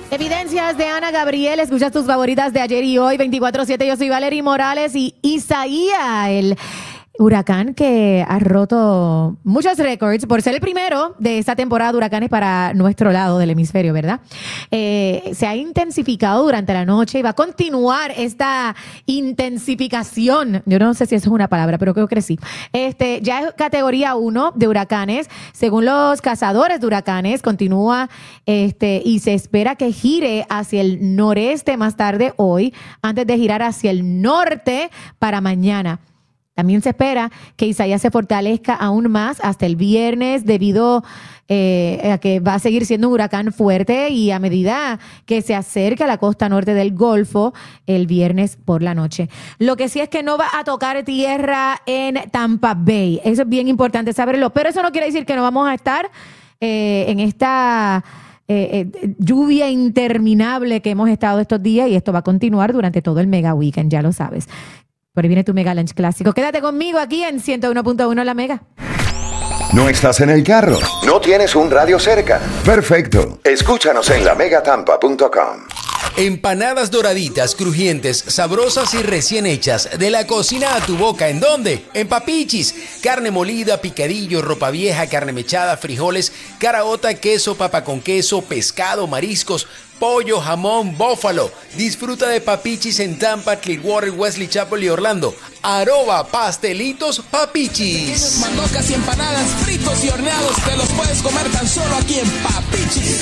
Evidencias de Ana Gabriel, escuchas tus favoritas de ayer y hoy, 24/7. Yo soy Valerie Morales y Isaías, el huracán que ha roto muchos récords por ser el primero de esta temporada de huracanes para nuestro lado del hemisferio, ¿verdad? Se ha intensificado durante la noche y va a continuar esta intensificación. Yo no sé si eso es una palabra, pero creo que sí. Ya es categoría 1 de huracanes. Según los cazadores de huracanes, continúa y se espera que gire hacia el noreste más tarde hoy, antes de girar hacia el norte para mañana. También se espera que Isaías se fortalezca aún más hasta el viernes debido a que va a seguir siendo un huracán fuerte y a medida que se acerca a la costa norte del Golfo el viernes por la noche. Lo que sí es que no va a tocar tierra en Tampa Bay. Eso es bien importante saberlo, pero eso no quiere decir que no vamos a estar en esta lluvia interminable que hemos estado estos días y esto va a continuar durante todo el mega weekend, ya lo sabes. Por ahí viene tu Mega Lunch clásico. Quédate conmigo aquí en 101.1 La Mega. ¿No estás en el carro? ¿No tienes un radio cerca? Perfecto. Escúchanos en lamegatampa.com. Empanadas doraditas, crujientes, sabrosas y recién hechas. De la cocina a tu boca. ¿En dónde? En Papichis. Carne molida, picadillo, ropa vieja, carne mechada, frijoles, caraota, queso, papa con queso, pescado, mariscos, pollo, jamón, bófalo. Disfruta de Papichis en Tampa, Clearwater, Wesley Chapel y Orlando. Pastelitos Papichis. Mandocas y empanadas, fritos y horneados, te los puedes comer tan solo aquí en Papichis.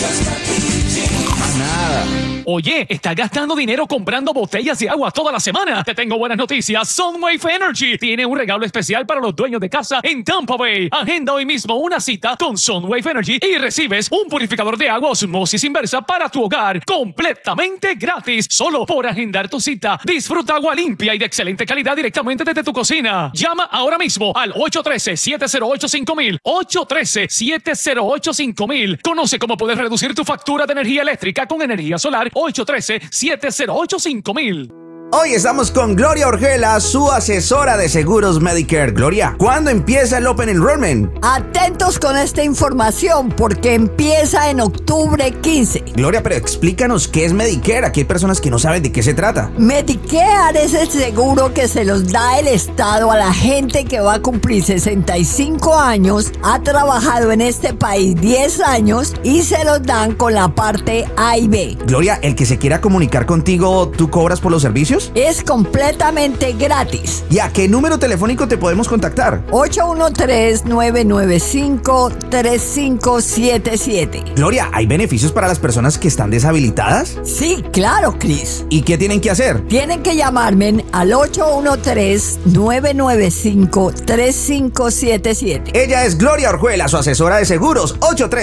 Nada. Oye, ¿estás gastando dinero comprando botellas de agua toda la semana? Te tengo buenas noticias. Sunwave Energy tiene un regalo especial para los dueños de casa en Tampa Bay. Agenda hoy mismo una cita con Sunwave Energy y recibes un purificador de agua osmosis inversa para tu hogar completamente gratis. Solo por agendar tu cita. Disfruta agua limpia y de excelente calidad directamente desde tu cocina. Llama ahora mismo al 813-708-5000. 813-708-5000. Conoce cómo puedes reducir tu factura de energía eléctrica con energía solar. 813-708-5000. Hoy estamos con Gloria Orjuela, su asesora de seguros Medicare. Gloria, ¿cuándo empieza el Open Enrollment? Atentos con esta información porque empieza en octubre 15. Gloria, pero explícanos qué es Medicare. Aquí hay personas que no saben de qué se trata. Medicare es el seguro que se los da el Estado a la gente que va a cumplir 65 años, ha trabajado en este país 10 años y se los dan con la parte A y B. Gloria, el que se quiera comunicar contigo, ¿tú cobras por los servicios? Es completamente gratis. ¿Y a qué número telefónico te podemos contactar? 813-995-3577. Gloria, ¿hay beneficios para las personas que están deshabilitadas? Sí, claro, Chris. ¿Y qué tienen que hacer? Tienen que llamarme al 813-995-3577. Ella es Gloria Orjuela, su asesora de seguros.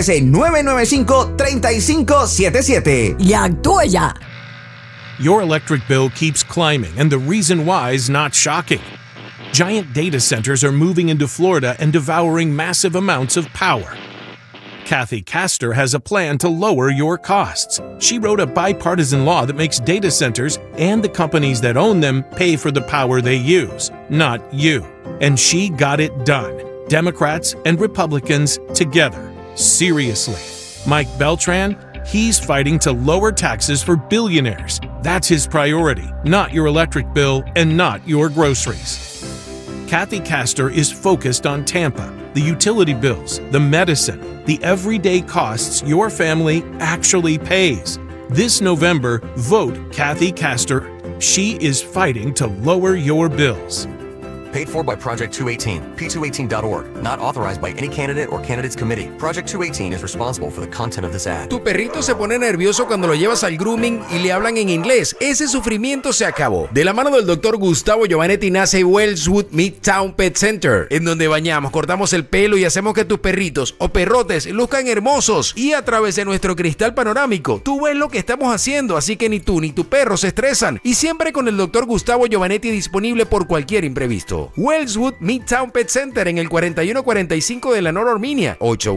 813-995-3577. Y actúe ya. Your electric bill keeps climbing, and the reason why is not shocking. Giant data centers are moving into Florida and devouring massive amounts of power. Kathy Castor has a plan to lower your costs. She wrote a bipartisan law that makes data centers and the companies that own them pay for the power they use, not you. And she got it done. Democrats and Republicans together. Seriously. Mike Beltran? He's fighting to lower taxes for billionaires. That's his priority, not your electric bill and not your groceries. Kathy Castor is focused on Tampa, the utility bills, the medicine, the everyday costs your family actually pays. This November, vote Kathy Castor. She is fighting to lower your bills. Paid for by Project 218, p218.org. Not authorized by any candidate or candidates committee. Project 218 is responsible for the content of this ad. Tu perrito se pone nervioso cuando lo llevas al grooming y le hablan en inglés. Ese sufrimiento se acabó. De la mano del doctor Gustavo Giovanetti nace Wellswood Midtown Pet Center, en donde bañamos, cortamos el pelo y hacemos que tus perritos o perrotes luzcan hermosos. Y a través de nuestro cristal panorámico, tú ves lo que estamos haciendo, así que ni tú ni tu perro se estresan. Y siempre con el doctor Gustavo Giovanetti disponible por cualquier imprevisto. Wellswood Midtown Pet Center en el 4145 de la North Armenia,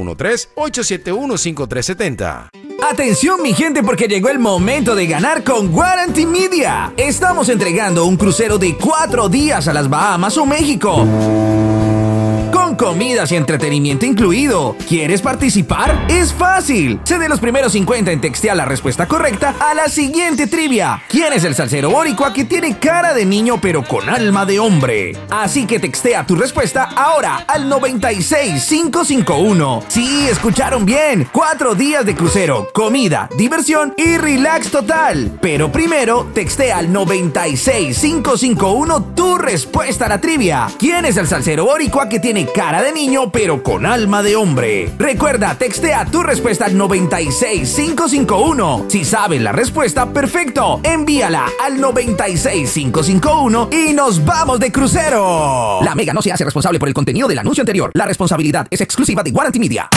813-871-5370. Atención mi gente, porque llegó el momento de ganar con Guarantee Media. Estamos entregando un crucero de 4 días a las Bahamas o México. Con con comidas y entretenimiento incluido. ¿Quieres participar? Es fácil. Sé de los primeros 50 en textear la respuesta correcta a la siguiente trivia. ¿Quién es el salsero boricua que tiene cara de niño pero con alma de hombre? Así que textea tu respuesta ahora al 96551. Sí, escucharon bien. 4 días de crucero, comida, diversión y relax total. Pero primero, textea al 96551 tu respuesta a la trivia. ¿Quién es el salsero boricua que tiene cara de niño pero con alma de hombre? Recuerda, textea tu respuesta al 96551. Si sabes la respuesta, perfecto. Envíala al 96551 y nos vamos de crucero. La Mega no se hace responsable por el contenido del anuncio anterior. La responsabilidad es exclusiva de Guaranty Media.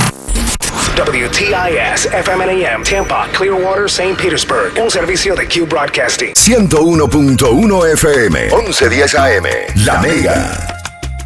WTIS FM and AM Tampa, Clearwater, St. Petersburg. Un servicio de Q Broadcasting. 101.1 FM, 1110 AM. La Mega.